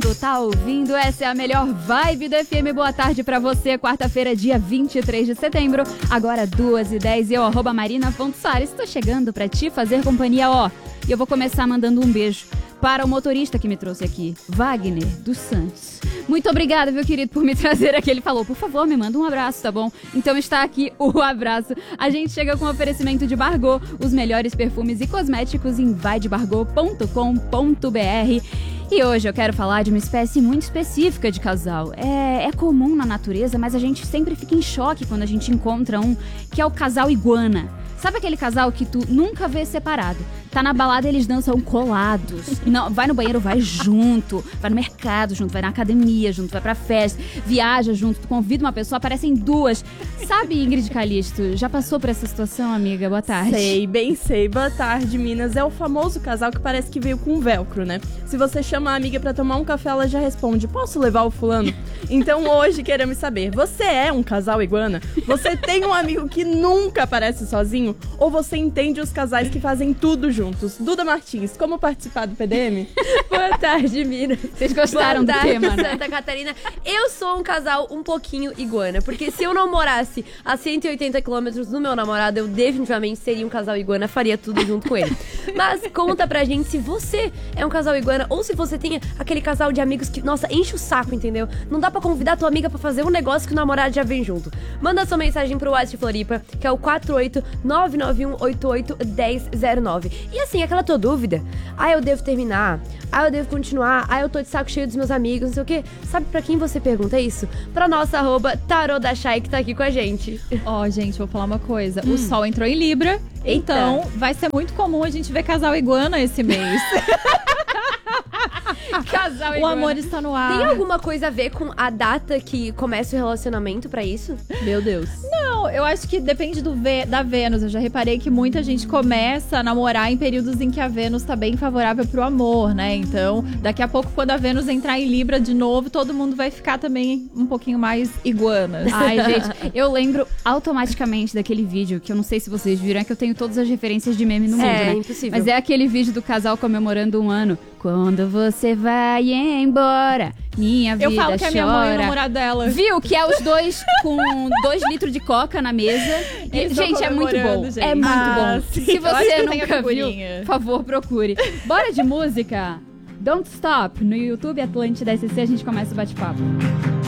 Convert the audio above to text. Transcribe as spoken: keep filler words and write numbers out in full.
Tu tá ouvindo? Essa é a melhor vibe da F M. Boa tarde pra você. Quarta-feira, dia vinte e três de setembro. Agora duas e dez. Eu, arroba Marina Fontes Soares. Tô chegando pra te fazer companhia, ó. E eu vou começar mandando um beijo para o motorista que me trouxe aqui, Wagner dos Santos. Muito obrigada, meu querido, por me trazer aqui. Ele falou, por favor, me manda um abraço, tá bom? Então está aqui o abraço. A gente chega com o oferecimento de Bargô, os melhores perfumes e cosméticos em vai de bargô ponto com ponto b r. E hoje eu quero falar de uma espécie muito específica de casal. É, é comum na natureza, mas a gente sempre fica em choque quando a gente encontra um, que é o casal iguana. Sabe aquele casal que tu nunca vê separado? Tá na balada, eles dançam colados. Não, vai no banheiro, vai junto. Vai no mercado junto, vai na academia junto, vai pra festa, viaja junto. Tu convida uma pessoa, aparecem duas. Sabe, Ingrid Calixto, já passou por essa situação, amiga? Boa tarde. Sei, bem sei. Boa tarde, Minas. É o famoso casal que parece que veio com velcro, né? Se você chama a amiga pra tomar um café, ela já responde, posso levar o fulano? Então hoje queremos saber, você é um casal iguana? Você tem um amigo que nunca aparece sozinho? Ou você entende os casais que fazem tudo juntos? Duda Martins, como participar do P D M? Boa tarde, Minas. Vocês gostaram Boa tarde, do tema, né? Santa Catarina. Eu sou um casal um pouquinho iguana, porque se eu não morasse a cento e oitenta quilômetros do meu namorado, eu definitivamente seria um casal iguana, faria tudo junto com ele. Mas conta pra gente se você é um casal iguana ou se você tem aquele casal de amigos que, nossa, enche o saco, entendeu? Não dá pra convidar tua amiga pra fazer um negócio que o namorado já vem junto. Manda sua mensagem pro WhatsApp de Floripa, que é o quatro oito nove nove um oito oito um zero zero nove. E assim, aquela tua dúvida, ah, eu devo terminar, ah, eu devo continuar, ah, eu tô de saco cheio dos meus amigos, não sei o quê. Sabe pra quem você pergunta isso? Pra nossa arroba Tarô da Chay, que tá aqui com a gente. Ó, oh, gente, vou falar uma coisa. Hum. O Sol entrou em Libra, Eita. Então vai ser muito comum a gente ver casal iguana esse mês. Casal o iguana. Amor está no ar. Tem alguma coisa a ver com a data que começa o relacionamento pra isso? Meu Deus. Não, eu acho que depende do Vê- da Vênus. Eu já reparei que muita gente começa a namorar em períodos em que a Vênus tá bem favorável pro amor, né? Então, daqui a pouco, quando a Vênus entrar em Libra de novo, todo mundo vai ficar também um pouquinho mais iguana. Ai, gente, eu lembro automaticamente daquele vídeo, que eu não sei se vocês viram, é que eu tenho todas as referências de meme no mundo, é, né? É, impossível. Mas é aquele vídeo do casal comemorando um ano. Quando você vai embora, minha vida chora. Eu falo que é minha mãe e o namorado dela. Viu? Que é os dois com dois litros de coca na mesa. E, gente, é muito bom. Gente. É muito ah, bom. Sim. Se você nunca viu, por favor, procure. Bora de música? Don't Stop. No YouTube Atlântida S C a gente começa o bate-papo.